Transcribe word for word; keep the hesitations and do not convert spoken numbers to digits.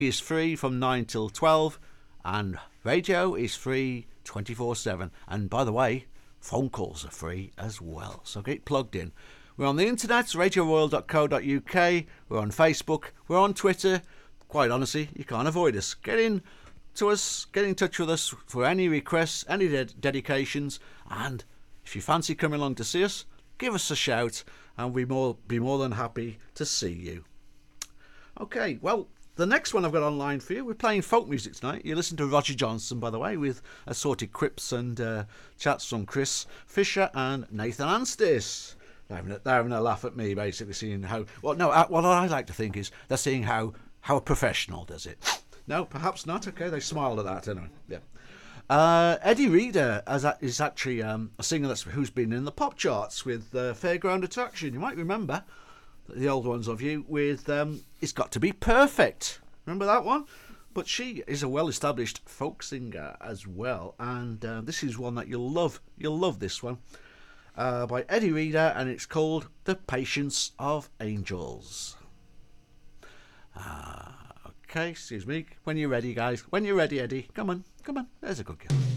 is free from nine till twelve, and radio is free twenty-four seven. And by the way, phone calls are free as well, so get plugged in. We're on the internet, radio royal dot co dot uk. We're on Facebook. We're on Twitter. Quite honestly, you can't avoid us. Get in to us, get in touch with us for any requests, any ded- dedications, and if you fancy coming along to see us, give us a shout, and we'll be more, be more than happy to see you. Okay, well, the next one I've got online for you, we're playing folk music tonight. You listen to Roger Johnson, by the way, with assorted quips and uh, chats from Chris Fisher and Nathan Anstis. They're having, a, they're having a laugh at me, basically, seeing how... Well, no, uh, what I like to think is they're seeing how, how a professional does it. No, perhaps not. Okay, they smiled at that, anyway. Yeah. Uh, Eddie Reader as a, is actually um, a singer that's, who's been in the pop charts with uh, Fairground Attraction. You might remember, the old ones of you, with um, It's Got to Be Perfect. Remember that one? But she is a well-established folk singer as well, and uh, this is one that you'll love. You'll love this one. Uh, by Eddie Reader, and it's called The Patience of Angels. Uh, okay, excuse me. When you're ready, guys. When you're ready, Eddie. Come on, come on. There's a good girl.